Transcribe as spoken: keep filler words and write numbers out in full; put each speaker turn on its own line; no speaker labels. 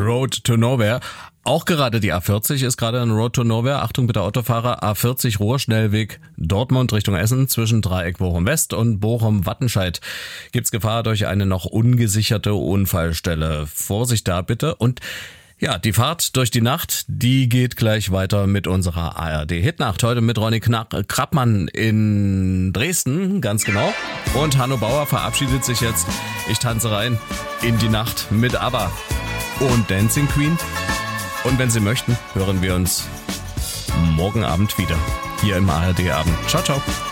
Road to Nowhere. Auch gerade die A vierzig ist gerade ein Road to Nowhere. Achtung bitte Autofahrer, A vierzig Ruhrschnellweg Dortmund Richtung Essen zwischen Dreieck Bochum West und Bochum Wattenscheid. Gibt's Gefahr durch eine noch ungesicherte Unfallstelle. Vorsicht da bitte. Und ja, die Fahrt durch die Nacht, die geht gleich weiter mit unserer A R D-Hitnacht. Heute mit Ronny Knapp, Krappmann in Dresden, ganz genau. Und Hanno Bauer verabschiedet sich jetzt. Ich tanze rein in die Nacht mit ABBA und Dancing Queen. Und wenn Sie möchten, hören wir uns morgen Abend wieder hier im A R D-Abend. Ciao, ciao.